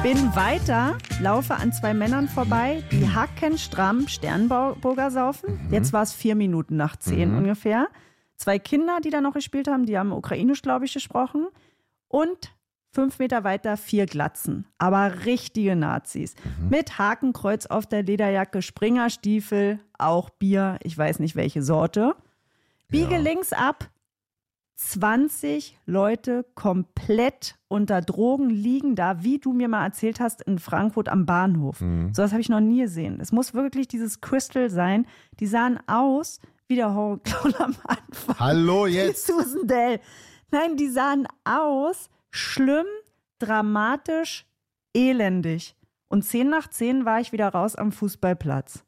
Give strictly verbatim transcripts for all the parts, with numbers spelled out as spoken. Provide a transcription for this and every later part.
Bin weiter, laufe an zwei Männern vorbei, die hackenstramm Sternburger saufen. Mhm. Jetzt war es vier Minuten nach zehn mhm. ungefähr. Zwei Kinder, die da noch gespielt haben, die haben ukrainisch, glaube ich, gesprochen. Und fünf Meter weiter vier Glatzen, aber richtige Nazis. Mhm. Mit Hakenkreuz auf der Lederjacke, Springerstiefel, auch Bier, ich weiß nicht welche Sorte. Biege ja. links ab. zwanzig Leute komplett unter Drogen liegen da, wie du mir mal erzählt hast, in Frankfurt am Bahnhof. Mhm. So was habe ich noch nie gesehen. Es muss wirklich dieses Crystal sein. Die sahen aus wie der Horrorclown am Anfang. Hallo jetzt. Die Susan Dell. Nein, die sahen aus schlimm, dramatisch, elendig. Und zehn nach zehn war ich wieder raus am Fußballplatz.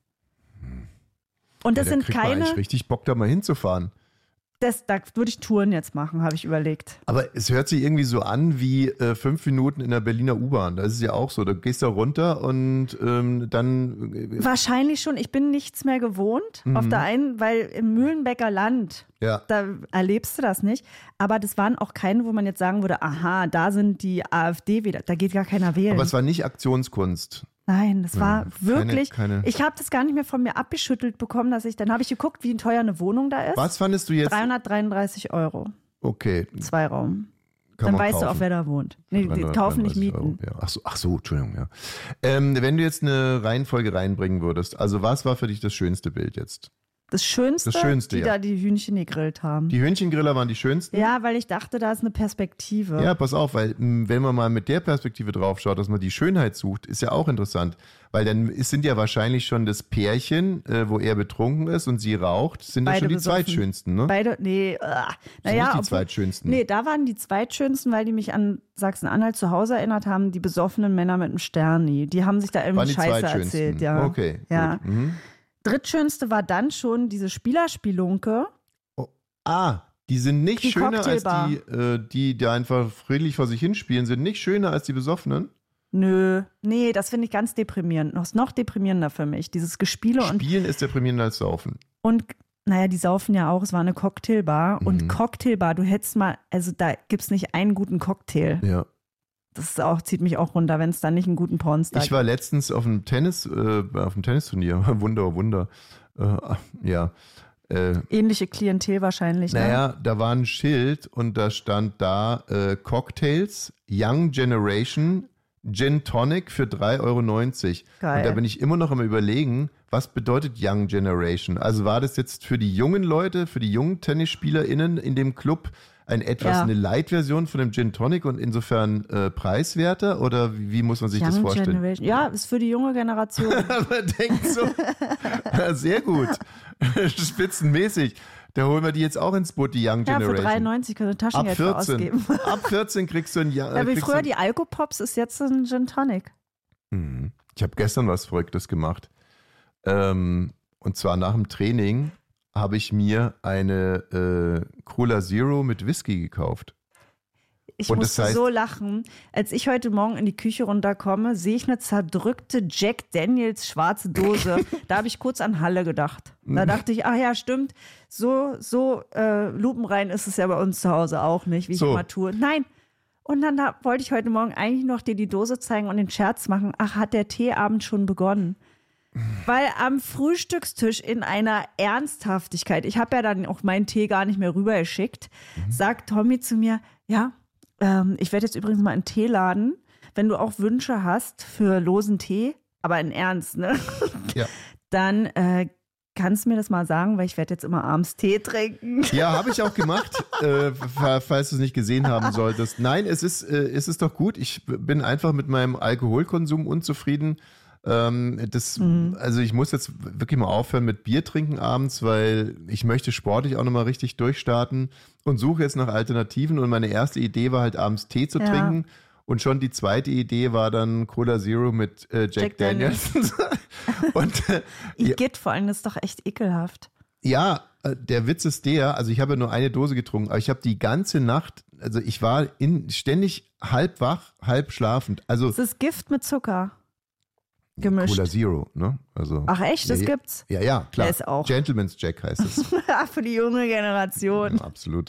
Und das ja, da sind kriegt keine... man eigentlich richtig Bock, da mal hinzufahren. Das, da würde ich Touren jetzt machen, habe ich überlegt. Aber es hört sich irgendwie so an wie äh, fünf Minuten in der Berliner U-Bahn. Das ist ja auch so. Da gehst du runter und ähm, dann... Äh, Wahrscheinlich schon. Ich bin nichts mehr gewohnt. Mhm. Auf der einen, weil im Mühlenbecker Land, ja. da erlebst du das nicht. Aber das waren auch keine, wo man jetzt sagen würde, aha, da sind die AfD wieder. Da geht gar keiner wählen. Aber es war nicht Aktionskunst. Nein, das war ja, wirklich, keine, keine. Ich habe das gar nicht mehr von mir abgeschüttelt bekommen, dass ich, dann habe ich geguckt, wie teuer eine Wohnung da ist. Was fandest du jetzt? dreihundertdreiunddreißig Euro. Okay. Zwei Raum. Kann dann man weißt kaufen. du auch, wer da wohnt. Nee, die kaufen nicht mieten. Euro, ja. Ach so, ach so, Entschuldigung, ja. Ähm, wenn du jetzt eine Reihenfolge reinbringen würdest, also was war für dich das schönste Bild jetzt? Das Schönste, das Schönste die ja. da die Hühnchen gegrillt haben. Die Hühnchengriller waren die schönsten? Ja, weil ich dachte, da ist eine Perspektive. Ja, pass auf, weil wenn man mal mit der Perspektive drauf schaut, dass man die Schönheit sucht, ist ja auch interessant. Weil dann es sind ja wahrscheinlich schon das Pärchen, äh, wo er betrunken ist und sie raucht, sind ja schon die besoffen. Zweitschönsten, ne? Beide, nee, uh, naja. Nicht die obwohl, Zweitschönsten. Nee, da waren die Zweitschönsten, weil die mich an Sachsen-Anhalt zu Hause erinnert haben, die besoffenen Männer mit dem Sterni. Die haben sich da irgendwie Scheiße erzählt, ja. Okay, ja. gut. Mhm. Drittschönste war dann schon diese Spielerspielunke. Oh, ah, die sind nicht die schöner als die, äh, die, die einfach friedlich vor sich hinspielen, sind nicht schöner als die Besoffenen? Nö, nee, das finde ich ganz deprimierend. Das ist noch deprimierender für mich, dieses Gespiele. und Spielen ist deprimierender als Saufen. Und, naja, die saufen ja auch, es war eine Cocktailbar. Mhm. Und Cocktailbar, du hättest mal, also da gibt es nicht einen guten Cocktail. Ja. Das ist auch, zieht mich auch runter, wenn es da nicht einen guten Pornstar gibt. Ich war letztens auf einem Tennis, äh, auf einem Tennisturnier. Wunder, Wunder. Äh, ja. Äh, Ähnliche Klientel wahrscheinlich, naja, ne? da war ein Schild und da stand da äh, Cocktails, Young Generation, Gin Tonic für drei Euro neunzig. Geil. Und da bin ich immer noch am Überlegen, was bedeutet Young Generation? Also war das jetzt für die jungen Leute, für die jungen TennisspielerInnen in dem Club ein etwas ja. eine Light-Version von dem Gin Tonic und insofern äh, preiswerter? Oder wie, wie muss man sich Young das vorstellen? Generation. Ja, ist für die junge Generation. Man denkt so, ja, sehr gut, spitzenmäßig. Da holen wir die jetzt auch ins Boot, die Young ja, Generation. für drei neunzig können wir Taschengeld für ausgeben. Ab vierzehn kriegst du ein Jahr. Ja, wie früher die Alkopops ist jetzt ein Gin Tonic. Mhm. Ich habe gestern was Verrücktes gemacht. Ähm, und zwar nach dem Training habe ich mir eine äh, Cola Zero mit Whisky gekauft. Ich und musste das heißt, so lachen. Als ich heute Morgen in die Küche runterkomme, sehe ich eine zerdrückte Jack Daniels schwarze Dose. Da habe ich kurz an Halle gedacht. Da dachte ich, ach ja, stimmt, so, so äh, lupenrein ist es ja bei uns zu Hause auch nicht, wie ich so. immer tue. Nein. Und dann da, wollte ich heute Morgen eigentlich noch dir die Dose zeigen und den Scherz machen. Ach, hat der Teeabend schon begonnen? Weil am Frühstückstisch in einer Ernsthaftigkeit, ich habe ja dann auch meinen Tee gar nicht mehr rübergeschickt, mhm. sagt Tommy zu mir, ja, ähm, ich werde jetzt übrigens mal einen Tee laden, wenn du auch Wünsche hast für losen Tee, aber in Ernst, ne? Ja. Dann äh, kannst du mir das mal sagen, weil ich werde jetzt immer abends Tee trinken. Ja, habe ich auch gemacht, äh, falls du es nicht gesehen haben solltest. Nein, es ist, äh, es ist doch gut. Ich bin einfach mit meinem Alkoholkonsum unzufrieden. Ähm, das, mhm. Also ich muss jetzt wirklich mal aufhören mit Bier trinken abends, weil ich möchte sportlich auch nochmal richtig durchstarten und suche jetzt nach Alternativen. Und meine erste Idee war halt abends Tee zu ja. trinken. Und schon die zweite Idee war dann Cola Zero mit äh, Jack, Jack Daniels. Daniels. Und äh, Igitt, vor allem, das ist doch echt ekelhaft. Ja, äh, der Witz ist der, also ich habe ja nur eine Dose getrunken, aber ich habe die ganze Nacht, also ich war in, ständig halb wach, halb schlafend. Also es ist Gift mit Zucker. Gemischt. Cola Zero, ne? Also, ach echt, das ja, gibt's? Ja, ja, klar. Der ist auch. Gentleman's Jack heißt es. Für die junge Generation. Ja, absolut.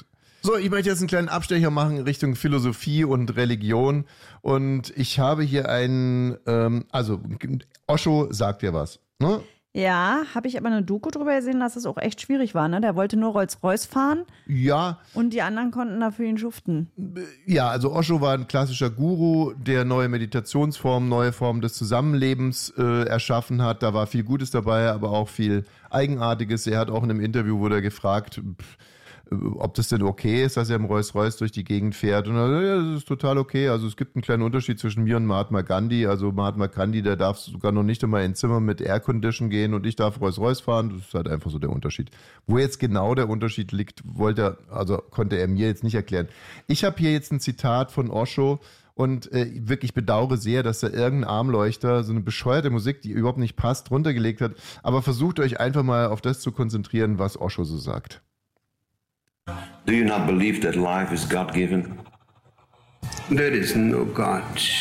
So, ich möchte jetzt einen kleinen Abstecher machen in Richtung Philosophie und Religion. Und ich habe hier einen, ähm, also Osho sagt ja was, ne? Ja, habe ich aber eine Doku drüber gesehen, dass es auch echt schwierig war, ne? Der wollte nur Rolls-Royce fahren. Ja. Und die anderen konnten dafür ihn schuften. Ja, also Osho war ein klassischer Guru, der neue Meditationsformen, neue Formen des Zusammenlebens äh, erschaffen hat. Da war viel Gutes dabei, aber auch viel Eigenartiges. Er hat auch in einem Interview, wurde er gefragt, pff, ob das denn okay ist, dass er im Rolls-Royce durch die Gegend fährt. Und er sagt, ja, das ist total okay. Also es gibt einen kleinen Unterschied zwischen mir und Mahatma Gandhi. Also Mahatma Gandhi, der darf sogar noch nicht einmal in ein Zimmer mit Aircondition gehen und ich darf Rolls-Royce fahren. Das ist halt einfach so der Unterschied. Wo jetzt genau der Unterschied liegt, wollte er, also konnte er mir jetzt nicht erklären. Ich habe hier jetzt ein Zitat von Osho und äh, wirklich bedauere sehr, dass da irgendein Armleuchter so eine bescheuerte Musik, die überhaupt nicht passt, runtergelegt hat. Aber versucht euch einfach mal auf das zu konzentrieren, was Osho so sagt. Do you not believe that life is God-given? There is no God.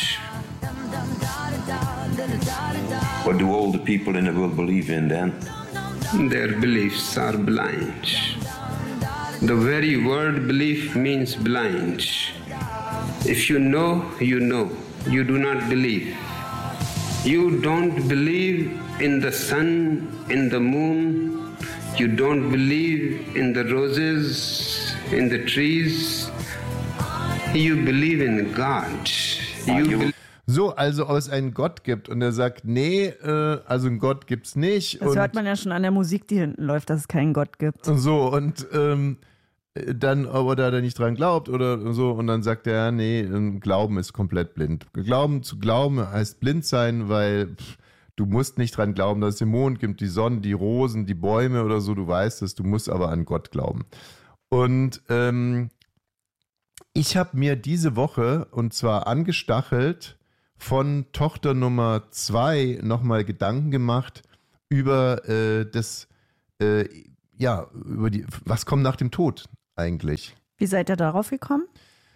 What do all the people in the world believe in then? Their beliefs are blind. The very word belief means blind. If you know, you know. You do not believe. You don't believe in the sun, in the moon. You don't believe in the roses, in the trees. You believe in God. You be- So, also ob es einen Gott gibt und er sagt, nee, äh, also einen Gott gibt's nicht. Das und hört man ja schon an der Musik, die hinten läuft, dass es keinen Gott gibt. So, und ähm, dann, ob er da nicht dran glaubt oder so, und dann sagt er, nee, Glauben ist komplett blind. Glauben zu glauben heißt blind sein, weil pff, du musst nicht dran glauben, dass es den Mond gibt, die Sonne, die Rosen, die Bäume oder so, du weißt es, du musst aber an Gott glauben. Und ähm, ich habe mir diese Woche, und zwar angestachelt, von Tochter Nummer zwei nochmal Gedanken gemacht über äh, das, äh, ja, über die, was kommt nach dem Tod eigentlich? Wie seid ihr darauf gekommen?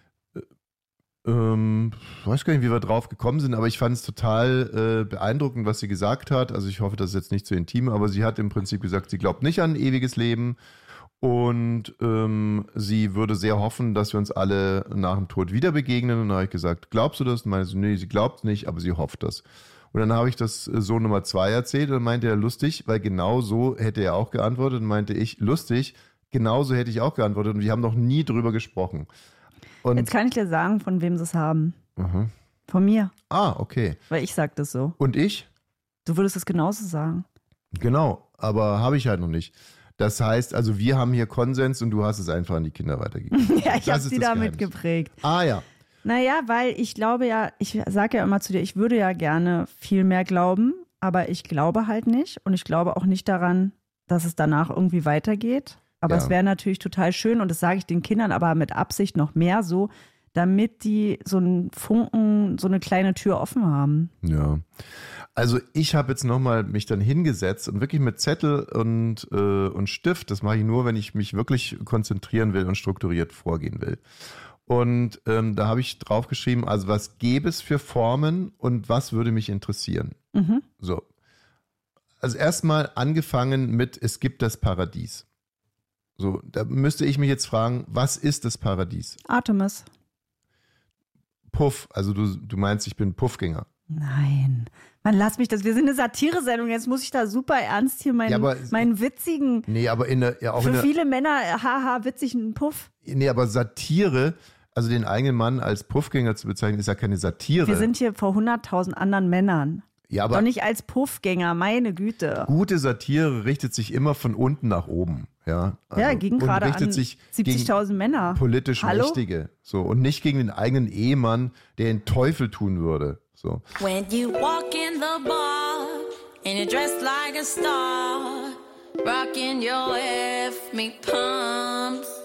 Ähm, ich weiß gar nicht, wie wir drauf gekommen sind, aber ich fand es total äh, beeindruckend, was sie gesagt hat. Also ich hoffe, das ist jetzt nicht zu intim, aber sie hat im Prinzip gesagt, sie glaubt nicht an ein ewiges Leben und ähm, sie würde sehr hoffen, dass wir uns alle nach dem Tod wieder begegnen. Und dann habe ich gesagt, glaubst du das? Und meinte sie, nee, sie glaubt nicht, aber sie hofft das. Und dann habe ich das Sohn Nummer zwei erzählt und dann meinte er, lustig, weil genau so hätte er auch geantwortet. Und meinte ich, lustig, genau so hätte ich auch geantwortet und wir haben noch nie drüber gesprochen. Und Jetzt kann ich dir sagen, von wem sie es haben. Mhm. Von mir. Ah, okay. Weil ich sag das so. Und ich? Du würdest es genauso sagen. Genau, aber habe ich halt noch nicht. Das heißt, also wir haben hier Konsens und du hast es einfach an die Kinder weitergegeben. Ja, ich Das habe ist sie das damit Geheimnis. geprägt. Ah ja. Naja, weil ich glaube ja, ich sage ja immer zu dir, ich würde ja gerne viel mehr glauben, aber ich glaube halt nicht und ich glaube auch nicht daran, dass es danach irgendwie weitergeht. Aber Ja. es wäre natürlich total schön und das sage ich den Kindern aber mit Absicht noch mehr so, damit die so einen Funken, so eine kleine Tür offen haben. Ja. Also ich habe jetzt nochmal mich dann hingesetzt und wirklich mit Zettel und, äh, und Stift, das mache ich nur, wenn ich mich wirklich konzentrieren will und strukturiert vorgehen will. Und ähm, da habe ich draufgeschrieben, also was gäbe es für Formen und was würde mich interessieren. Mhm. So. Also erstmal angefangen mit, es gibt das Paradies. So, da müsste ich mich jetzt fragen, was ist das Paradies? Artemis. Puff, also du, du meinst, ich bin Puffgänger. Nein. Mann, lass mich das. Wir sind eine Satire-Sendung. Jetzt muss ich da super ernst hier meinen, Ja, aber- meinen witzigen, Nee, aber in der, ja, auch für in der, viele Männer, haha, witzigen Puff. nee, aber Satire, also den eigenen Mann als Puffgänger zu bezeichnen, ist ja keine Satire. Wir sind hier vor hunderttausend anderen Männern. ja, aber Doch nicht als Puffgänger, meine Güte. gute Satire richtet sich immer von unten nach oben. Ja, also, Ja, ging und gerade richtet an sich siebzigtausend Männer. gegen politisch Hallo? Mächtige. So, und nicht gegen den eigenen Ehemann, der den Teufel tun würde. So. When you walk in the bar and you're dressed like a star, rocking your F me pumps.